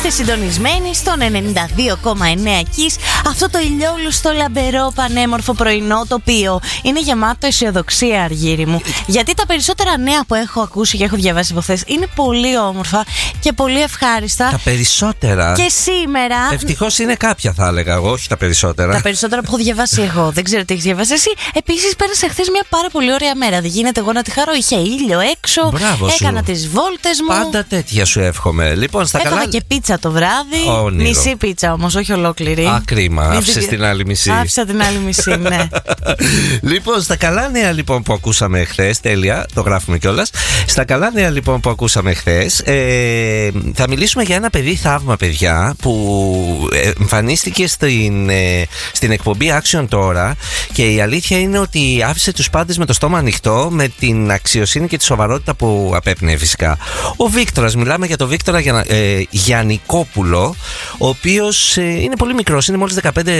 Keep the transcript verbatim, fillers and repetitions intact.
Είστε συντονισμένοι στον ενενήντα δύο κόμμα εννέα Kiss. Αυτό το ηλιόλουστο, λαμπερό, πανέμορφο πρωινό τοπίο είναι γεμάτο αισιοδοξία, Αργύρι μου. Γιατί τα περισσότερα νέα που έχω ακούσει και έχω διαβάσει από χθες είναι πολύ όμορφα και πολύ ευχάριστα. Τα περισσότερα. Και σήμερα. Ευτυχώς είναι κάποια, θα έλεγα εγώ, όχι τα περισσότερα. Τα περισσότερα που έχω διαβάσει εγώ. Δεν ξέρω τι έχεις διαβάσει εσύ. Επίσης, πέρασα χθες μια πάρα πολύ ωραία μέρα. Δεν γίνεται εγώ να τη χαρώ. Είχε ήλιο έξω. Μπράβο σου. Έκανα τις βόλτες μου. Πάντα τέτοια σου εύχομαι. Λοιπόν, στα Έφαγα καλά. και πίτσα το βράδυ. Όνειρο. Μισή πίτσα όμως, όχι ολόκληρη. Α, κρίμα. Μην Άφησες την- την άλλη μισή. Άφησα την άλλη μισή, ναι. Λοιπόν, στα καλά νέα λοιπόν που ακούσαμε χθες, τέλεια, το γράφουμε κιόλας. Στα καλά νέα λοιπόν που ακούσαμε χθες, ε, θα μιλήσουμε για ένα παιδί θαύμα, παιδιά, που εμφανίστηκε στην, ε, στην εκπομπή Action τώρα, και η αλήθεια είναι ότι άφησε τους πάντες με το στόμα ανοιχτό, με την αξιοσύνη και τη σοβαρότητα που απέπνεε φυσικά. Ο Βίκτορας, μιλάμε για τον Βίκτορα ε, Γιαννικόπουλο, ο οποίος ε, είναι πολύ μικρός, είναι μόλις δεκαπέντε